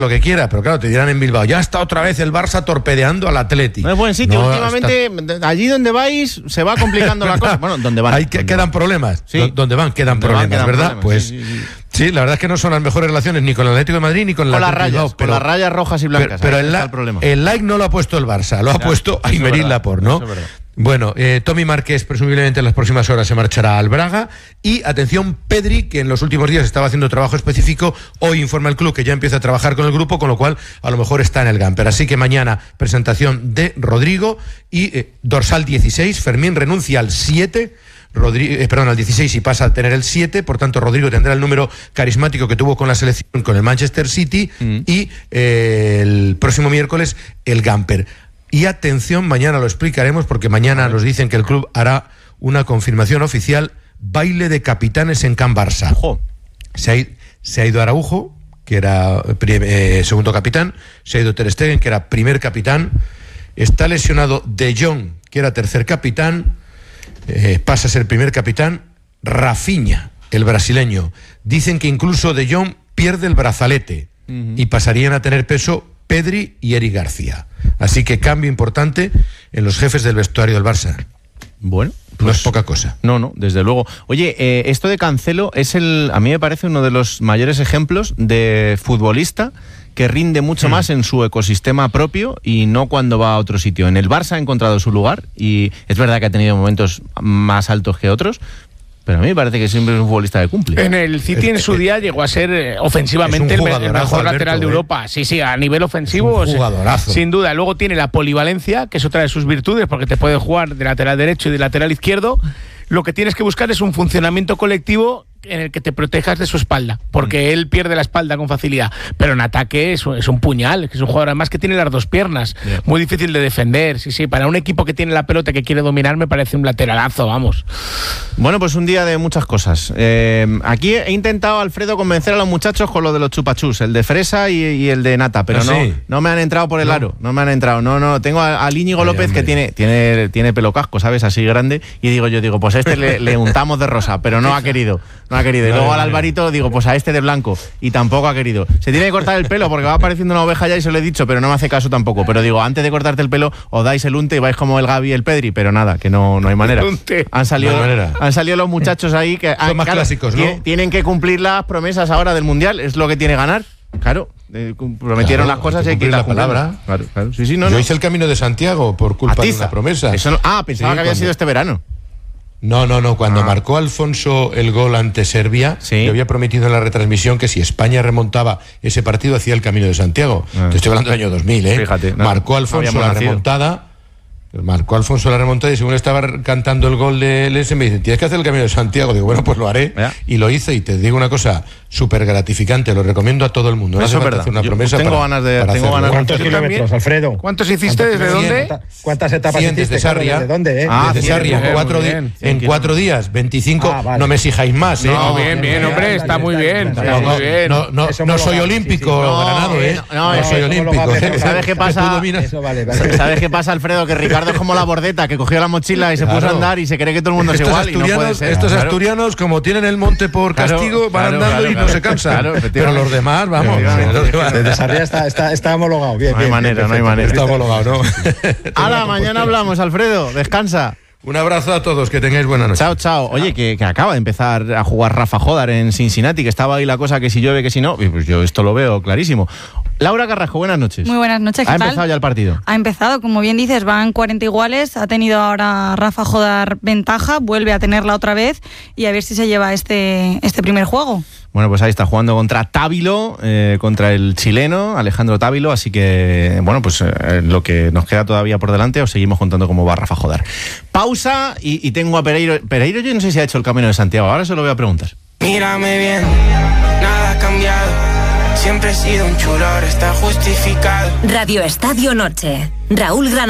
lo que quiera, pero claro, te dirán en Bilbao, ya está otra vez el Barça torpedeando al Atleti. No es buen sitio, últimamente, allí donde vais se va complicando la cosa. Bueno, donde van. Quedan problemas. Sí. Donde van, quedan problemas, ¿verdad? Pues sí, la verdad es que no son las mejores relaciones ni con el Atlético de Madrid ni con el Atlético de Bilbao. Con las rayas rojas y blancas. Pero el like no lo ha puesto el Barça, lo ha puesto Aymeric Laporte, ¿no? Bueno, Tommy Márquez presumiblemente en las próximas horas se marchará al Braga. Y atención, Pedri, que en los últimos días estaba haciendo trabajo específico, hoy informa el club que ya empieza a trabajar con el grupo, con lo cual a lo mejor está en el Gamper. Así que mañana presentación de Rodrigo y dorsal 16, Fermín renuncia al 7, al 16 y pasa a tener el 7, por tanto Rodrigo tendrá el número carismático que tuvo con la selección, con el Manchester City, y el próximo miércoles el Gamper. Y atención, mañana lo explicaremos porque mañana nos dicen que el club hará una confirmación oficial, baile de capitanes en Can Barça. Se ha ido Araujo, que era segundo capitán, se ha ido Ter Stegen, que era primer capitán, está lesionado De Jong, que era tercer capitán, pasa a ser primer capitán, Rafinha, el brasileño. Dicen que incluso De Jong pierde el brazalete y pasarían a tener peso Pedri y Eric García. Así que cambio importante en los jefes del vestuario del Barça. Bueno, pues, no es poca cosa. No, desde luego. Oye, esto de Cancelo es a mí me parece uno de los mayores ejemplos de futbolista que rinde mucho más en su ecosistema propio y no cuando va a otro sitio. En el Barça ha encontrado su lugar y es verdad que ha tenido momentos más altos que otros, pero a mí me parece que siempre es un futbolista que cumple. En el City en su día llegó a ser ofensivamente el mejor lateral de Europa. Sí, a nivel ofensivo, sin duda. Luego tiene la polivalencia, que es otra de sus virtudes, porque te puede jugar de lateral derecho y de lateral izquierdo. Lo que tienes que buscar es un funcionamiento colectivo en el que te protejas de su espalda, porque él pierde la espalda con facilidad, pero en ataque es un puñal, es un jugador además que tiene las dos piernas, muy difícil de defender. Sí, para un equipo que tiene la pelota y que quiere dominar me parece un lateralazo, vamos. Bueno, pues un día de muchas cosas. Aquí he intentado, Alfredo, convencer a los muchachos con lo de los chupachus, el de fresa y el de nata, pero no me han entrado por el aro, no me han entrado. No, tengo al Íñigo López, que tiene pelo casco, ¿sabes? Así grande, y digo, pues a este le untamos de rosa, pero no ha querido. Y luego al Alvarito digo, pues a este de blanco, y tampoco ha querido. Se tiene que cortar el pelo porque va apareciendo una oveja ya y se lo he dicho, pero no me hace caso tampoco. Pero digo, antes de cortarte el pelo, os dais el unte y vais como el Gavi y el Pedri, pero nada, que no hay manera. Han salido los muchachos ahí que son más clásicos, ¿no? Tienen que cumplir las promesas ahora del Mundial, es lo que tiene ganar. Claro, prometieron las cosas y hay que la palabra. Claro. Yo hice el Camino de Santiago por culpa de una promesa. Pensaba que había sido este verano. No, cuando marcó Alfonso el gol ante Serbia, yo había prometido en la retransmisión que si España remontaba ese partido hacía el Camino de Santiago. Te estoy hablando del año 2000, ¿eh? Fíjate, marcó Alfonso la remontada y según estaba cantando el gol de Lense me dice, tienes que hacer el Camino de Santiago. Digo, bueno, pues lo haré. Y lo hice, y te digo una cosa súper gratificante, lo recomiendo a todo el mundo. Eso es verdad. Una promesa tengo ganas de ¿Cuántos kilómetros, Alfredo? ¿Cuántos hiciste? ¿Desde dónde? ¿Cuántas etapas hiciste? Desde Sarria. ¿De dónde? Desde Sarria, en 4 días, 25. Vale. No me exijáis más, ¿eh? No, bien, hombre, está muy bien. No soy olímpico, Granado, ¿eh? No soy olímpico. ¿Sabes qué pasa? ¿Sabes qué pasa, Alfredo? Que Ricardo es como la bordeta, que cogió la mochila y se puso a andar y se cree que todo el mundo es igual y no puede ser. Estos asturianos, como tienen el monte por castigo, van andando y no se cansan. Pero los demás, vamos. Desde Sarria está homologado. Bien, no hay manera. Está homologado, ¿no? Hala, mañana hablamos, Alfredo. Descansa. Un abrazo a todos, que tengáis buena noche. Chao. Oye, que acaba de empezar a jugar Rafa Jodar en Cincinnati, que estaba ahí la cosa que si llueve, que si no, pues yo esto lo veo clarísimo. Laura Carrasco, buenas noches. Muy buenas noches, ¿qué tal? ¿Ha empezado ya el partido? Ha empezado, como bien dices, van 40 iguales, ha tenido ahora Rafa Jodar ventaja, vuelve a tenerla otra vez y a ver si se lleva este primer juego. Bueno, pues ahí está jugando contra Távilo, contra el chileno Alejandro Távilo, así que, bueno, pues lo que nos queda todavía por delante, os seguimos contando cómo va Rafa Jodar. Pausa y tengo a Pereiro. Pereiro yo no sé si ha hecho el Camino de Santiago, ahora se lo voy a preguntar. Mírame bien, nada ha cambiado, siempre he sido un chulo, ahora está justificado. Radio Estadio Noche, Raúl Granado.